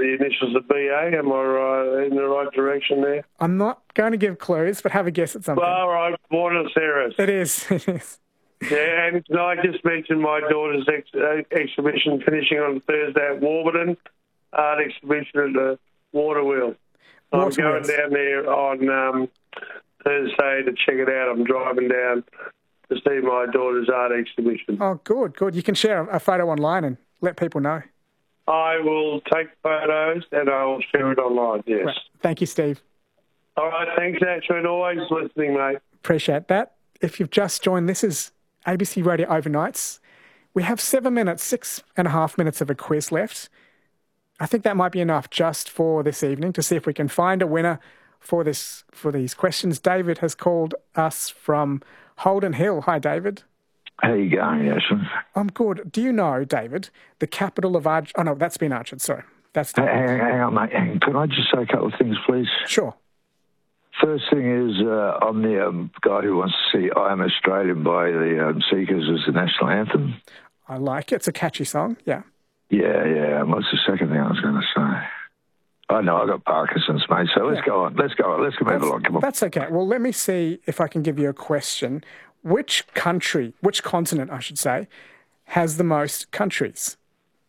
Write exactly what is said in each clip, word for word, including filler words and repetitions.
the initials of B A. Am I right, in the right direction there? I'm not going to give clues, but have a guess at something. All right, Buenos Aires. It is. It is. Yeah, and I just mentioned my daughter's ex- uh, exhibition finishing on Thursday at Warburton, art exhibition at the Water Wheel. I'm Water going Wheels. down there on um, Thursday to check it out. I'm driving down to see my daughter's art exhibition. Oh, good, good. You can share a photo online and let people know. I will take photos and I will share it online, yes. Right. Thank you, Steve. All right, thanks, Ashwin. Always listening, mate. Appreciate that. If you've just joined, this is A B C Radio Overnights. We have seven minutes, six and a half minutes of a quiz left. I think that might be enough just for this evening to see if we can find a winner for this for these questions. David has called us from Holden Hill. Hi, David. How you going, Ashwin? I'm good. Do you know, David, the capital of Arch... Oh, no, that's been Archard, sorry. That's Hang, hang, hang on, mate. Hang. Can I just say a couple of things, please? Sure. First thing is, uh, I'm the um, guy who wants to see I Am Australian by the um, Seekers as the national anthem. I like it. It's a catchy song, yeah. Yeah, yeah. And what's the second thing I was going to say? I know, I got Parkinson's, mate, so let's yeah. go on. Let's go on. Let's move that's, along. Come on. That's okay. Well, let me see if I can give you a question. Which country, which continent, I should say, has the most countries?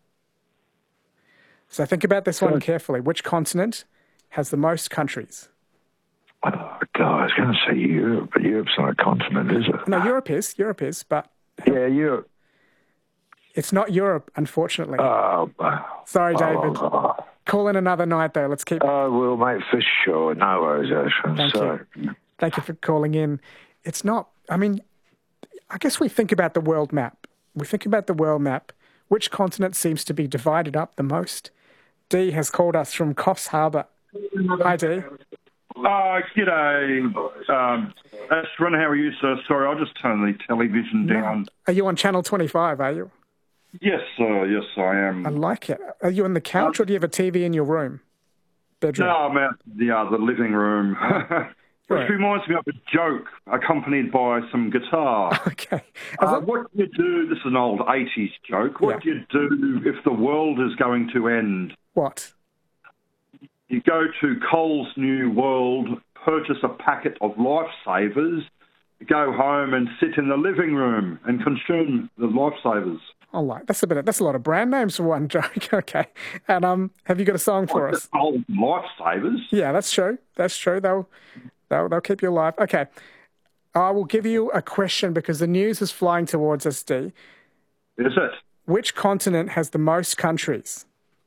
So think about this one carefully. Which continent has the most countries? Oh, God, I was going to say Europe, but Europe's not a continent, is it? No, Europe is. Europe is, but... Yeah, Europe. It's not Europe, unfortunately. Oh, Sorry, oh, David. Oh, oh. Call in another night, though. Let's keep... I will, mate, for sure. No worries, Ashwin. Thank Sorry. you. Thank you for calling in. It's not... I mean, I guess we think about the world map. We think about the world map. Which continent seems to be divided up the most? Dee has called us from Coffs Harbour. Hi, Dee. Uh, g'day, um, Ashwin, how are you, sir? Sorry, I'll just turn the television down. No. Are you on Channel twenty-five, are you? Yes, sir, yes, I am. I like it. Are you on the couch um, or do you have a T V in your room? Bedroom? No, I'm out the, uh, the living room. Which right. reminds me of a joke accompanied by some guitar. Okay. Uh, what do you do, this is an old eighties joke, what yeah. do you do if the world is going to end? What? You go to Coles New World, purchase a packet of Lifesavers, go home and sit in the living room and consume the Lifesavers. Oh, like that's a bit. Of, that's a lot of brand names for one joke. Okay, and um, have you got a song for us? Old Lifesavers. Yeah, that's true. That's true. They'll, they'll, they'll keep you alive. Okay, I will give you a question because the news is flying towards us. D. Is it? Which continent has the most countries?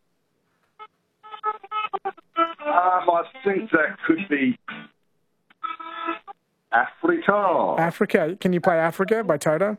Um, I think that could be Africa. Africa. Can you play Africa by Toto?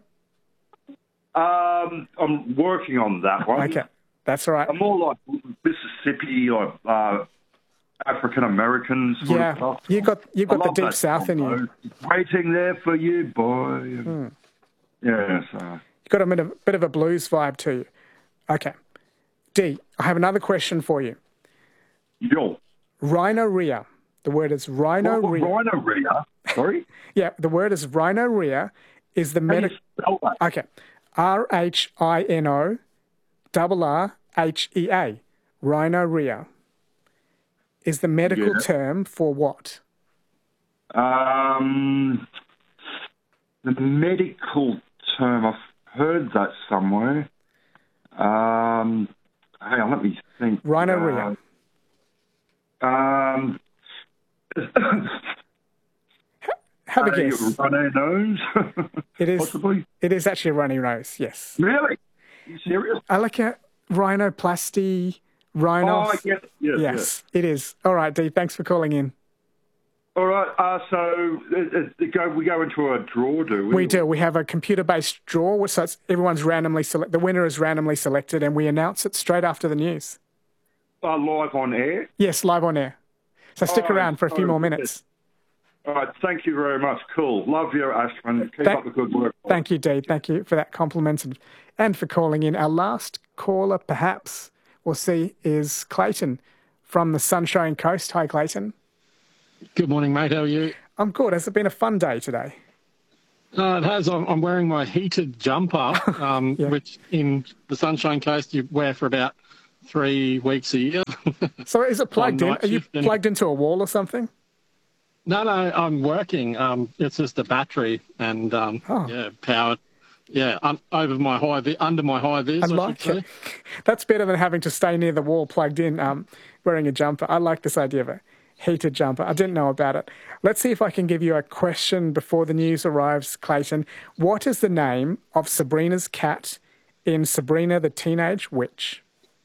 Um, I'm working on that one. Okay, that's all right. I'm more like Mississippi or uh, African Americans. Yeah, you got you got the deep South in you. Waiting there for you, boy. Hmm. Yes. Uh, you got a bit of, bit of a blues vibe to you. Okay, D. I have another question for you. Yo. Rhinorrhea. The word is rhinorrhea. What, what, rhinorrhea? Sorry? Yeah, the word is rhinorrhea. Is the medical... Okay. R H I N O double R H E A. Rhinorrhea. Is the medical yeah. term for what? Um, the medical term, I've heard that somewhere. Um, hang on, let me think. Rhinorrhea. Uh, Um, have a guess. Runny nose? It is. Possibly. It is actually a runny nose. Yes. Really? Are you serious? I like a rhinoplasty, rhinos. Oh, yes, yes, yes, yes. It is. All right, Dee. Thanks for calling in. All right. Uh, so uh, uh, go, we go into a draw, do we? We do. We have a computer-based draw, so it's, everyone's randomly select. The winner is randomly selected, and we announce it straight after the news. Uh, live on air? Yes, live on air. So stick oh, around for a few oh, more minutes. All right, thank you very much. Cool. Love you, Ashwin. Keep thank, up the good work. Thank you, Dee. Thank you for that compliment and, and for calling in. Our last caller, perhaps, we'll see, is Clayton from the Sunshine Coast. Hi, Clayton. Good morning, mate. How are you? I'm good. Has it been a fun day today? Uh, it has. I'm, I'm wearing my heated jumper, um, yeah. which in the Sunshine Coast you wear for about three weeks a year. So is it plugged in? night Are you shift and- plugged into a wall or something? No, no, I'm working. Um, it's just a battery and um, Oh. yeah, powered. Yeah, un- over my high vis, under my high vis. I I should like say. it. That's better than having to stay near the wall plugged in, um, wearing a jumper. I like this idea of a heated jumper. I didn't know about it. Let's see if I can give you a question before the news arrives, Clayton. What is the name of Sabrina's cat in Sabrina the Teenage Witch?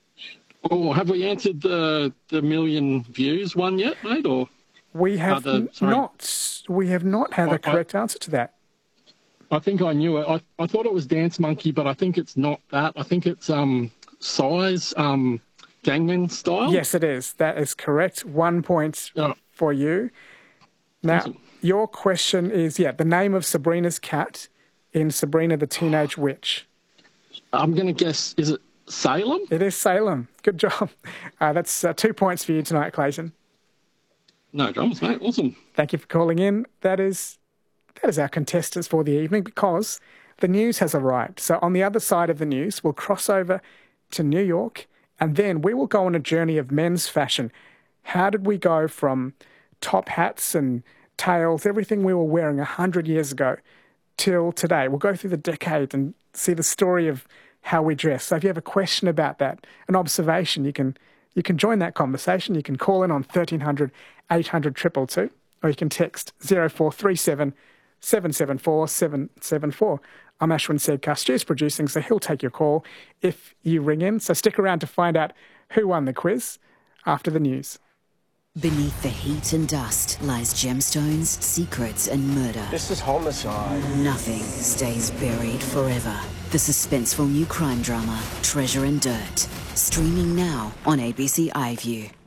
Oh, have we answered the the million views one yet, mate? Or We have Uh, the- sorry. not. We have not had I- a correct answer to that. I think I knew it. I, I thought it was Dance Monkey, but I think it's not that. I think it's um size, um Gangnam Style. Yes, it is. That is correct. One point Oh. for you. Now, Awesome. your question is, yeah, the name of Sabrina's cat in Sabrina the Teenage Witch. I'm going to guess, is it Salem? It is Salem. Good job. Uh, that's uh, two points for you tonight, Clayton. No dramas, mate. Awesome. Thank you for calling in. That is that is our contestants for the evening, because the news has arrived. So on the other side of the news, we'll cross over to New York, and then we will go on a journey of men's fashion. How did we go from top hats and tails, everything we were wearing one hundred years ago, till today? We'll go through the decade and see the story of how we dress. So if you have a question about that, an observation, you can you can join that conversation. You can call in on thirteen hundred, eight hundred, two two two, or you can text zero four three seven, seven seven four, seven seven four. I'm Ashwin Sedkar, Stu's producing, so he'll take your call if you ring in. So stick around to find out who won the quiz after the news. Beneath the heat and dust lies gemstones, secrets, and murder. This is homicide. Nothing stays buried forever. The suspenseful new crime drama, Treasure and Dirt. Streaming now on A B C iView.